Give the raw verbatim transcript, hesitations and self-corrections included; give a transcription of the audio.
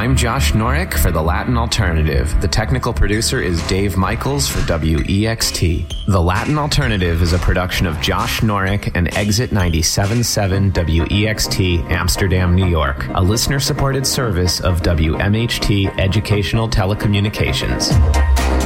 I'm Josh Norick for The Latin Alternative. The technical producer is Dave Michaels for W E X T. The Latin Alternative is a production of Josh Norick and Exit ninety-seven point seven W E X T, Amsterdam, New York, a listener-supported service of W M H T Educational Telecommunications.